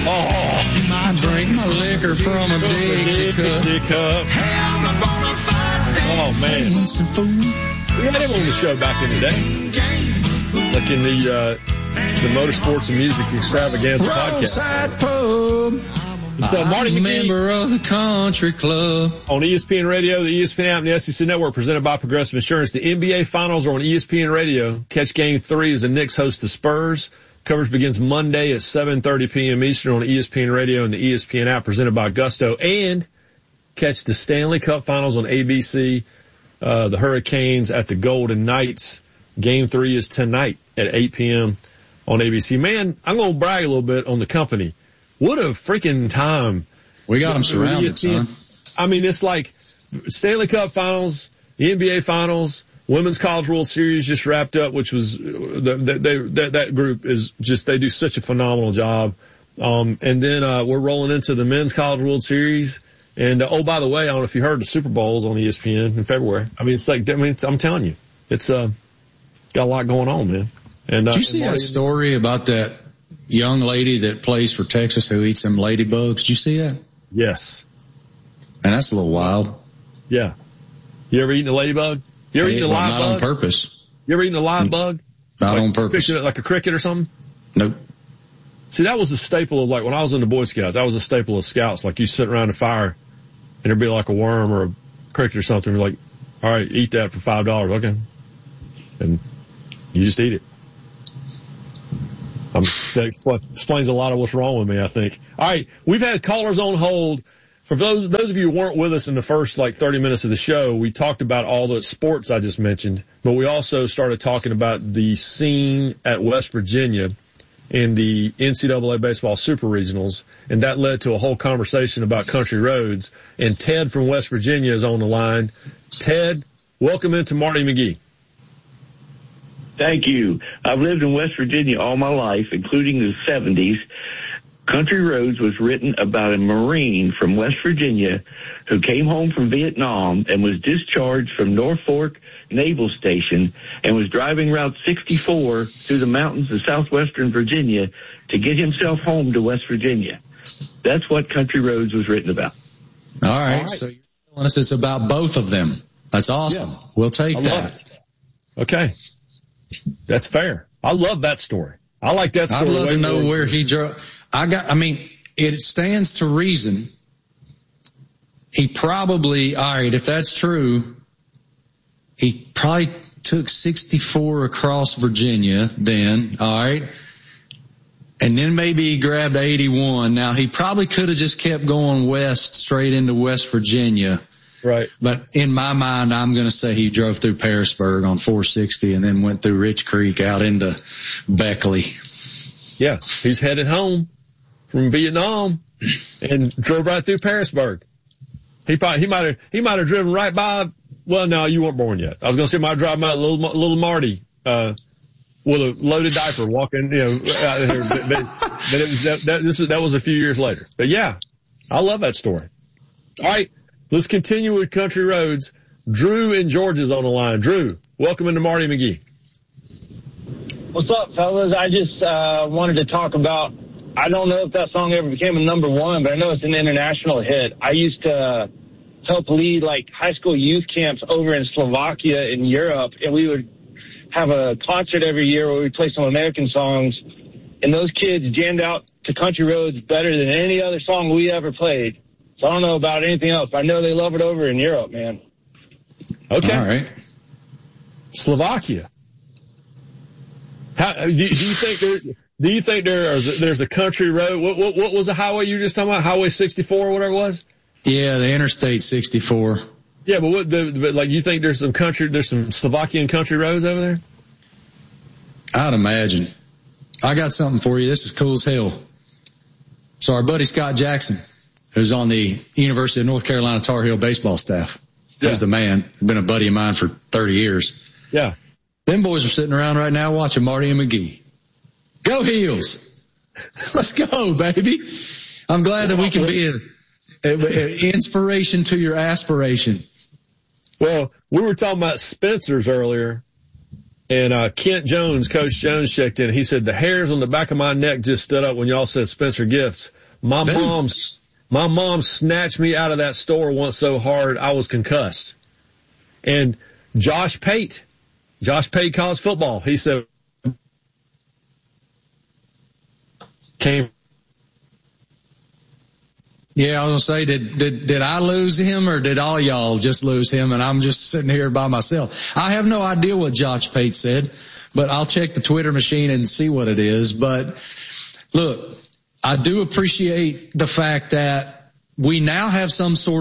Oh, I drink my liquor from a Dixie cup. Oh, man. We had him on the show back in the day. Like in the Motorsports and Music Extravaganza podcast. Pub. So Marty McGee, member of the country club. On ESPN Radio, the ESPN app, and the SEC Network, presented by Progressive Insurance. The NBA Finals are on ESPN Radio. Catch Game 3 as the Knicks host the Spurs. Coverage begins Monday at 7:30 p.m. Eastern on ESPN Radio and the ESPN app, presented by Gusto. And catch the Stanley Cup Finals on ABC. The Hurricanes at the Golden Knights. Game 3 is tonight at 8 p.m. on ABC. Man, I'm going to brag a little bit on the company. What a freaking time. We got them surrounded, son. I mean, it's like Stanley Cup Finals, the NBA Finals, Women's College World Series just wrapped up, which was, that group is just, they do such a phenomenal job. And then, we're rolling into the Men's College World Series. And, oh, by the way, I don't know if you heard the Super Bowl's on ESPN in February. I mean, it's like, I'm telling you, it's, got a lot going on, man. And, did you see that story about that young lady that plays for Texas who eats them ladybugs? Did you see that? Yes. And that's a little wild. Yeah. You ever eaten a ladybug? You ever eaten a live bug? Not on purpose. You ever eaten a live bug? Not on purpose. Like a cricket or something? Nope. See, that was a staple of, like, when I was in the Boy Scouts, that was a staple of Scouts. Like, you sit around the fire and there'd be like a worm or a cricket or something. You're like, all right, eat that for $5. Okay. And you just eat it. That explains a lot of what's wrong with me, I think. All right. We've had callers on hold. For those of you who weren't with us in the first, 30 minutes of the show, we talked about all the sports I just mentioned, but we also started talking about the scene at West Virginia in the NCAA baseball super regionals, and that led to a whole conversation about country roads. And Ted from West Virginia is on the line. Ted, welcome into Marty McGee. Thank you. I've lived in West Virginia all my life, including the 70s. Country Roads was written about a Marine from West Virginia who came home from Vietnam and was discharged from Norfolk Naval Station and was driving Route 64 through the mountains of southwestern Virginia to get himself home to West Virginia. That's what Country Roads was written about. All right. So you're telling us it's about both of them. That's awesome. Yeah. We'll take that. Okay. That's fair. I love that story. I like that story. I'd love to know where he drove. It stands to reason. He probably, all right, if that's true, he probably took 64 across Virginia then, all right? And then maybe he grabbed 81. Now, he probably could have just kept going west, straight into West Virginia. Right. But in my mind, I'm going to say he drove through Pearisburg on 460 and then went through Rich Creek out into Beckley. Yeah, he's headed home from Vietnam and drove right through Pearisburg. He might have driven right by. Well, no, you weren't born yet. I was going to say might drive by little Marty with a loaded diaper walking, out here. But that was a few years later. But yeah, I love that story. All right, let's continue with Country Roads. Drew in Georgia's on the line. Drew, welcome into Marty McGee. What's up, fellas? I just wanted to talk about, I don't know if that song ever became a number one, but I know it's an international hit. I used to help lead high school youth camps over in Slovakia in Europe, and we would have a concert every year where we'd play some American songs, and those kids jammed out to Country Roads better than any other song we ever played. So I don't know about anything else, but I know they love it over in Europe, man. Okay. All right. Slovakia. Do you think there's a country road? What was the highway you were just talking about? Highway 64 or whatever it was? Yeah, the Interstate 64. Yeah, but you think there's some Slovakian country roads over there? I'd imagine. I got something for you. This is cool as hell. So our buddy Scott Jackson, who's on the University of North Carolina Tar Heel baseball staff, he's the man. Been a buddy of mine for 30 years. Yeah. Them boys are sitting around right now watching Marty and McGee. Go Heels. Let's go, baby. I'm glad that we can be an inspiration to your aspiration. Well, we were talking about Spencer's earlier, And Kent Jones, Coach Jones, checked in. He said, the hairs on the back of my neck just stood up when y'all said Spencer Gifts. My mom snatched me out of that store once so hard I was concussed. And Josh Pate college football, he said, came. Yeah, I was going to say, did I lose him or did all y'all just lose him and I'm just sitting here by myself? I have no idea what Josh Pate said, but I'll check the Twitter machine and see what it is. But look, I do appreciate the fact that we now have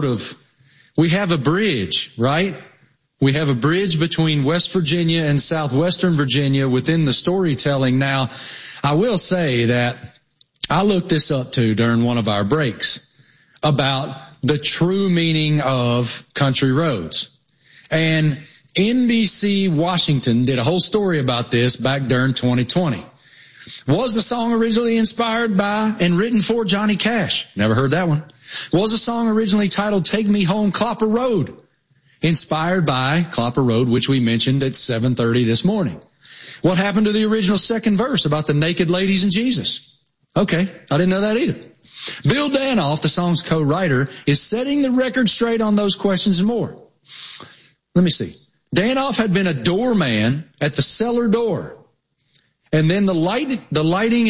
we have a bridge, right? We have a bridge between West Virginia and Southwestern Virginia within the storytelling. Now, I will say that I looked this up too during one of our breaks about the true meaning of country roads. And NBC Washington did a whole story about this back during 2020. Was the song originally inspired by and written for Johnny Cash? Never heard that one. Was the song originally titled Take Me Home Clopper Road? Inspired by Clopper Road, which we mentioned at 7:30 this morning. What happened to the original second verse about the naked ladies and Jesus? Okay, I didn't know that either. Bill Danoff, the song's co-writer, is setting the record straight on those questions and more. Let me see. Danoff had been a doorman at the cellar door, and then lighting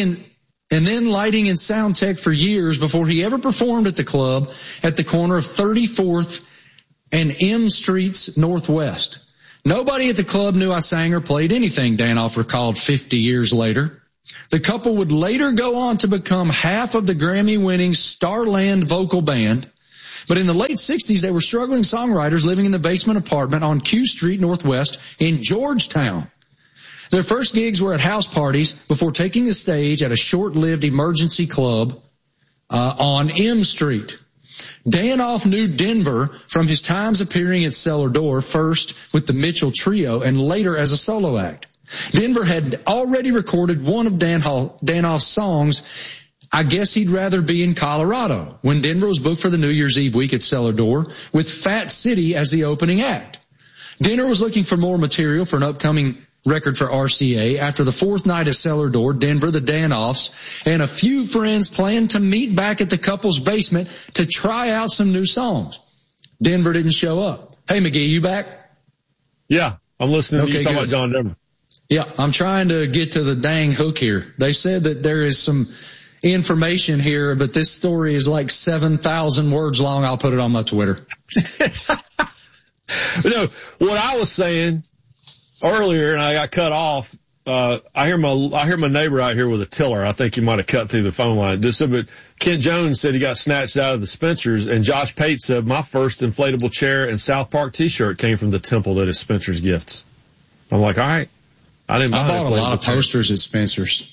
and sound tech for years before he ever performed at the club at the corner of 34th and M Streets Northwest. Nobody at the club knew I sang or played anything, Danoff recalled 50 years later. The couple would later go on to become half of the Grammy-winning Starland vocal band. But in the late 60s, they were struggling songwriters living in the basement apartment on Q Street Northwest in Georgetown. Their first gigs were at house parties before taking the stage at a short-lived emergency club on M Street. Danoff knew Denver from his times appearing at Cellar Door, first with the Mitchell Trio and later as a solo act. Denver had already recorded one of Danoff's songs, I Guess He'd Rather Be in Colorado, when Denver was booked for the New Year's Eve week at Cellar Door with Fat City as the opening act. Denver was looking for more material for an upcoming record for RCA. After the fourth night at Cellar Door, Denver, the Danoffs, and a few friends planned to meet back at the couple's basement to try out some new songs. Denver didn't show up. Hey, McGee, you back? Yeah, I'm listening to you talking about John Denver. Yeah, I'm trying to get to the dang hook here. They said that there is some information here, but this story is like 7,000 words long. I'll put it on my Twitter. No, what I was saying earlier, and I got cut off. I hear my neighbor out here with a tiller. I think he might have cut through the phone line. But Kent Jones said he got snatched out of the Spencers, and Josh Pate said my first inflatable chair and South Park T-shirt came from the temple that is Spencer's Gifts. I'm like, all right. I bought a lot of posters at Spencer's.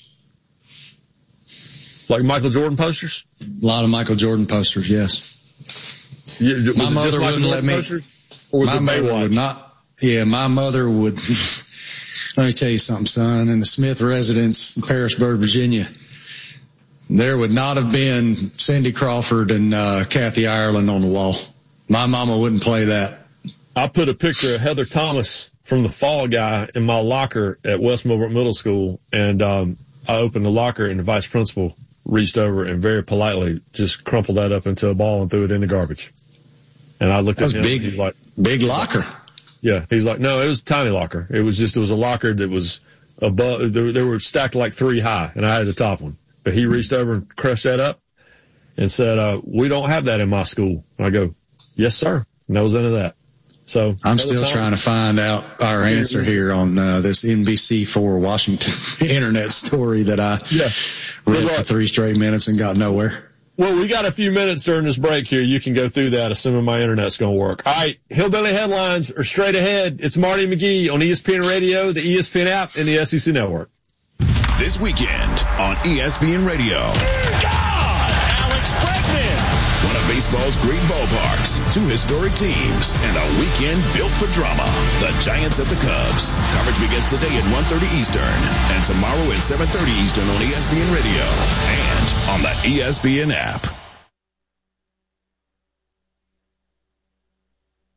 Like Michael Jordan posters? A lot of Michael Jordan posters, yes. My mother wouldn't let me. My mother would not. Yeah, my mother would. Let me tell you something, son. In the Smith residence in Parisburg, Virginia, there would not have been Cindy Crawford and Kathy Ireland on the wall. My mama wouldn't play that. I put a picture of Heather Thomas from the Fall Guy in my locker at West Millbrook Middle School, and I opened the locker, and the vice principal reached over and very politely just crumpled that up into a ball and threw it in the garbage. And I looked at him. Big, like, big locker. Yeah, he's like, no, it was a tiny locker. It was a locker that was above. They were stacked like 3 high, and I had the top one. But he reached over and crushed that up and said, we don't have that in my school. And I go, yes, sir. And that was into that. So I'm still trying to find out our answer here on this NBC4 Washington internet story that I read for 3 straight minutes and got nowhere. Well, we got a few minutes during this break here. You can go through that, assuming my internet's going to work. All right, Hillbilly Headlines are straight ahead. It's Marty McGee on ESPN Radio, the ESPN app, and the SEC Network. This weekend on ESPN Radio. Alex Bregman. One of baseball's great ballparks, 2 historic teams, and a weekend built for drama. The Giants at the Cubs. Coverage begins today at 1:30 Eastern and tomorrow at 7:30 Eastern on ESPN Radio and on the ESPN app.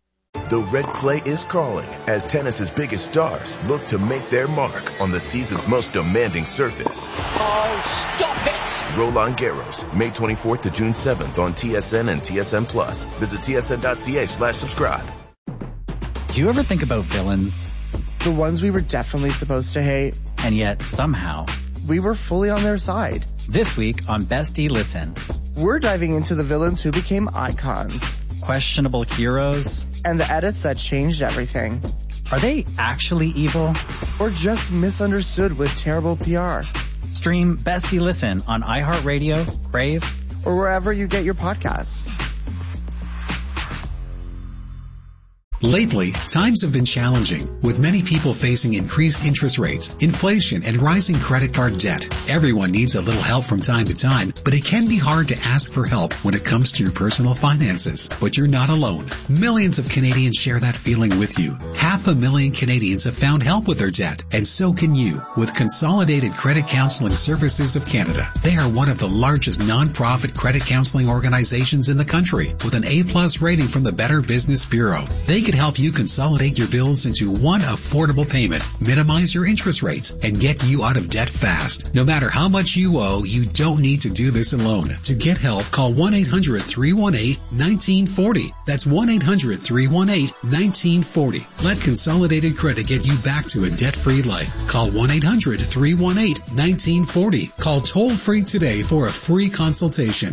The red clay is calling as tennis's biggest stars look to make their mark on the season's most demanding surface. Oh, stop it! Roland Garros, May 24th to June 7th on TSN and TSN Plus. Visit tsn.ca/subscribe. Do you ever think about villains? The ones we were definitely supposed to hate. And yet, somehow, we were fully on their side. This week on Bestie Listen, we're diving into the villains who became icons. Questionable heroes. And the edits that changed everything. Are they actually evil? Or just misunderstood with terrible PR? Stream Bestie Listen on iHeartRadio, Crave, or wherever you get your podcasts. Lately, times have been challenging, with many people facing increased interest rates, inflation, and rising credit card debt. Everyone needs a little help from time to time, but it can be hard to ask for help when it comes to your personal finances. But you're not alone. Millions of Canadians share that feeling with you. 500,000 Canadians have found help with their debt, and so can you, with Consolidated Credit Counseling Services of Canada. They are one of the largest non-profit credit counseling organizations in the country, with an A+ rating from the Better Business Bureau. They can help you consolidate your bills into one affordable payment, minimize your interest rates, and get you out of debt fast. No matter how much you owe, you don't need to do this alone. To get help, call 1-800-318-1940. That's 1-800-318-1940. Let Consolidated Credit get you back to a debt-free life. Call 1-800-318-1940. Call toll-free today for a free consultation.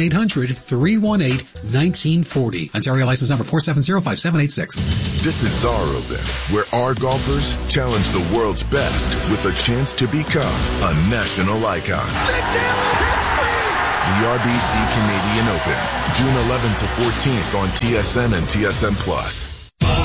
1-800-318-1940. Ontario license number 4705786. This is Czar Open, where our golfers challenge the world's best with a chance to become a national icon. The RBC Canadian Open, June 11th to 14th on TSN and TSN Plus.